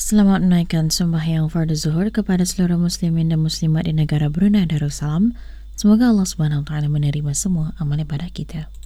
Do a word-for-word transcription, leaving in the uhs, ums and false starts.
Selamat menunaikan sembahyang fardu zuhur kepada seluruh muslimin dan muslimat di negara Brunei Darussalam. Semoga Allah Subhanahu Wa Taala menerima semua amal ibadah kita.